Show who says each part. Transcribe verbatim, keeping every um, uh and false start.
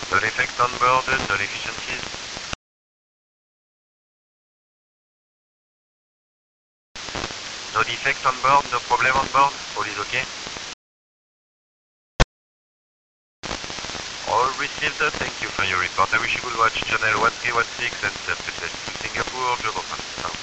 Speaker 1: No defect on board, no deficiencies. No defect on board, no problem on board, all is okay. All received, thank you for your report. I wish you good watch, channel one three one six and uh, to Singapore, Joe South.